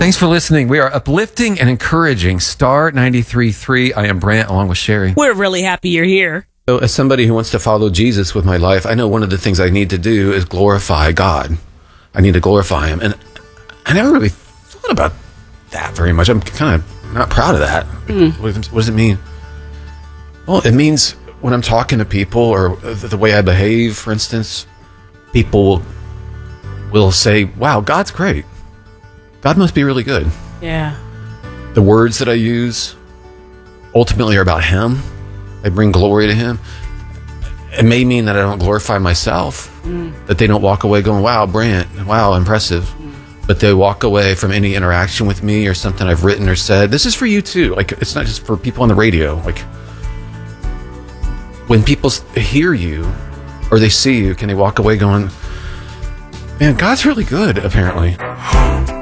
Thanks for listening. We are uplifting and encouraging Star 93.3. I am Brant along with Sherry. We're really happy you're here. So as somebody who wants to follow Jesus with my life, I know one of the things I need to do is glorify God. I need to glorify him. And I never really thought about that very much. I'm kind of not proud of that. What does it mean? Well, it means when I'm talking to people or the way I behave, for instance, people will say, wow, God's great. God must be really good. Yeah. The words that I use ultimately are about him. They bring glory to him. It may mean that I don't glorify myself, that they don't walk away going, wow, Brant, wow, impressive. But they walk away from any interaction with me or something I've written or said. This is for you too. Like, it's not just for people on the radio. Like, when people hear you or they see you, can they walk away going, man, God's really good, apparently.